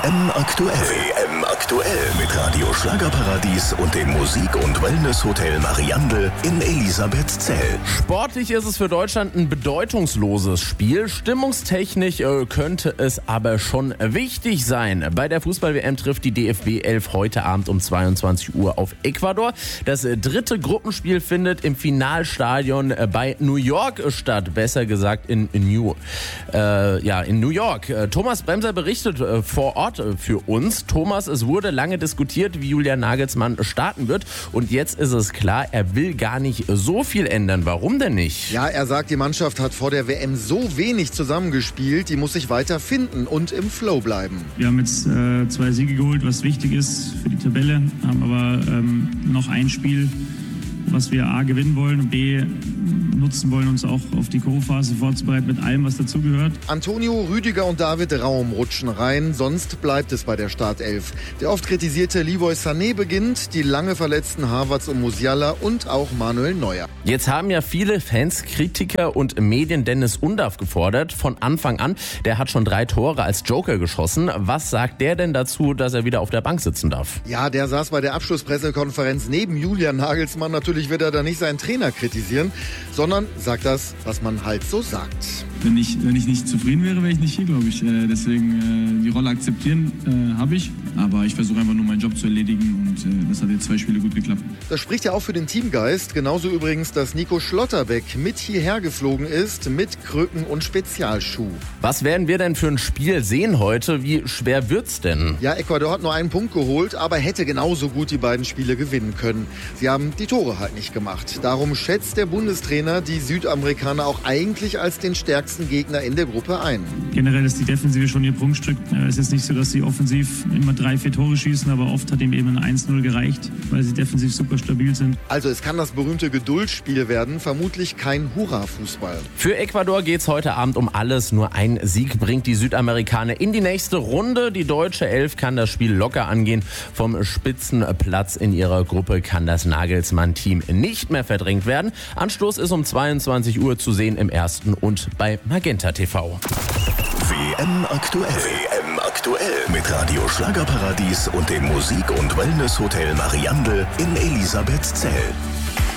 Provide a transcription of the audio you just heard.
WM aktuell. WM aktuell mit Radio Schlagerparadies und dem Musik- und Wellness-Hotel Mariandel in Elisabethzell. Sportlich ist es für Deutschland ein bedeutungsloses Spiel. Stimmungstechnisch könnte es aber schon wichtig sein. Bei der Fußball-WM trifft die DFB 11 heute Abend um 22 Uhr auf Ecuador. Das dritte Gruppenspiel findet im Finalstadion bei New York statt. Besser gesagt in New York. Thomas Bremser berichtet vor Ort für uns. Thomas, es wurde lange diskutiert, wie Julian Nagelsmann starten wird. Und jetzt ist es klar, er will gar nicht so viel ändern. Warum denn nicht? Ja, er sagt, die Mannschaft hat vor der WM so wenig zusammengespielt, die muss sich weiter finden und im Flow bleiben. Wir haben jetzt 2 Siege geholt, was wichtig ist für die Tabelle, haben aber noch ein Spiel, was wir A gewinnen wollen und B nutzen wollen, uns auch auf die K.O.-Phase vorzubereiten mit allem, was dazugehört. Antonio, Rüdiger und David Raum rutschen rein, sonst bleibt es bei der Startelf. Der oft kritisierte Leroy Sané beginnt, die lange verletzten Havertz und Musiala und auch Manuel Neuer. Jetzt haben ja viele Fans, Kritiker und Medien Dennis Undaff gefordert. Von Anfang an, der hat schon 3 Tore als Joker geschossen. Was sagt der denn dazu, dass er wieder auf der Bank sitzen darf? Ja, der saß bei der Abschlusspressekonferenz neben Julian Nagelsmann. Natürlich wird er da nicht seinen Trainer kritisieren, sondern sagt das, was man halt so sagt. Wenn ich nicht zufrieden wäre, wäre ich nicht hier, glaube ich. Deswegen die Rolle akzeptieren habe ich. Aber ich versuche einfach nur meinen Job zu erledigen und das hat jetzt 2 Spiele gut geklappt. Das spricht ja auch für den Teamgeist. Genauso übrigens, dass Nico Schlotterbeck mit hierher geflogen ist, mit Krücken und Spezialschuh. Was werden wir denn für ein Spiel sehen heute? Wie schwer wird's denn? Ja, Ecuador hat nur einen Punkt geholt, aber hätte genauso gut die beiden Spiele gewinnen können. Sie haben die Tore halt nicht gemacht. Darum schätzt der Bundestrainer die Südamerikaner auch eigentlich als den stärksten Gegner in der Gruppe ein. Generell ist die Defensive schon ihr Prunkstück. Es ist jetzt nicht so, dass sie offensiv immer 3-4 Tore schießen, aber oft hat ihm eben ein 1-0 gereicht, weil sie defensiv super stabil sind. Also es kann das berühmte Geduldsspiel werden, vermutlich kein Hurra-Fußball. Für Ecuador geht's heute Abend um alles. Nur ein Sieg bringt die Südamerikaner in die nächste Runde. Die deutsche Elf kann das Spiel locker angehen. Vom Spitzenplatz in ihrer Gruppe kann das Nagelsmann-Team nicht mehr verdrängt werden. Anstoß ist um 22 Uhr zu sehen im Ersten und bei Magenta TV. WM aktuell. WM aktuell mit Radio Schlagerparadies und dem Musik- und Wellness-Hotel Mariandel in Elisabethzell.